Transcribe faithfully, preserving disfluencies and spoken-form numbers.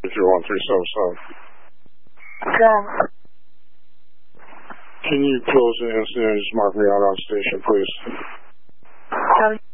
one three seven seven. John. Can you close the incident and just mark me out on station, please? How